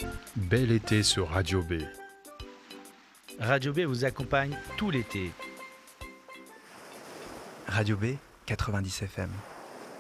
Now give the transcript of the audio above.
Bel été sur Radio B. Radio B vous accompagne tout l'été. Radio B, 90 FM.